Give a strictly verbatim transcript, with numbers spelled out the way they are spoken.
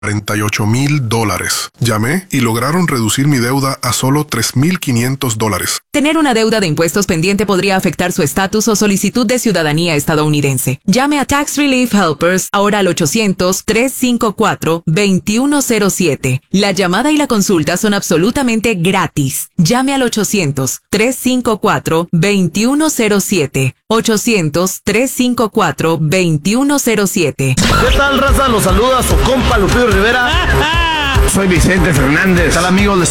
cuarenta y ocho mil dólares. Llamé y lograron reducir mi deuda a solo tres mil quinientos dólares. Tener una deuda de impuestos pendiente podría afectar su estatus o solicitud de ciudadanía estadounidense. Llame a Tax Relief Helpers ahora al ochocientos, trescientos cincuenta y cuatro, veintiuno cero siete. La llamada y la consulta son absolutamente gratis. Llame al ochocientos, trescientos cincuenta y cuatro, veintiuno cero siete. ochocientos, trescientos cincuenta y cuatro, veintiuno cero siete. ¿Qué tal, raza? Los saluda su compa Lupillo Rivera. Soy Vicente Fernández. ¿Qué tal, amigos? Les